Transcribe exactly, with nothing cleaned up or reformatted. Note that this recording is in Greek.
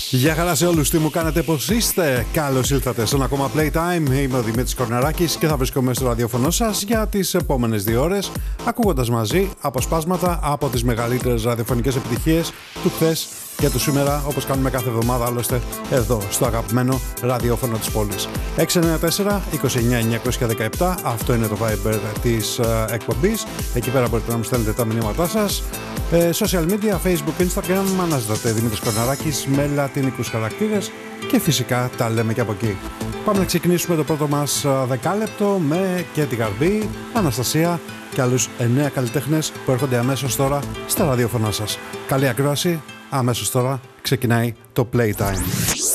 Γεια χαρά σε όλους, τι μου κάνετε, πώς είστε? Καλώς ήλθατε σε ένα ακόμα Playtime. Είμαι ο Δημήτρης Κορναράκης και θα βρίσκομαι στο ραδιόφωνο σας για τις επόμενες δύο ώρες, ακούγοντας μαζί αποσπάσματα από τις μεγαλύτερες ραδιοφωνικές επιτυχίες του χθες και του σήμερα, όπως κάνουμε κάθε εβδομάδα άλλωστε εδώ στο αγαπημένο ραδιόφωνο της πόλης. έξι εννιά τέσσερα είκοσι εννιά εννιακόσια δεκαεπτά, αυτό είναι το Viber της uh, εκπομπής. Εκεί πέρα μπορείτε να μου στέλνετε τα μηνύματά σας. Ε, social media, Facebook, Instagram, αναζητάτε Δημήτρης Κορναράκης με λατινικούς χαρακτήρες και φυσικά τα λέμε και από εκεί. Πάμε να ξεκινήσουμε το πρώτο μας δεκάλεπτο με Κέτι Γαρμπή, Αναστασία και άλλους εννέα καλλιτέχνες που έρχονται αμέσως τώρα στα ραδιόφωνά σας. Καλή ακρόαση, αμέσως τώρα ξεκινάει το Playtime.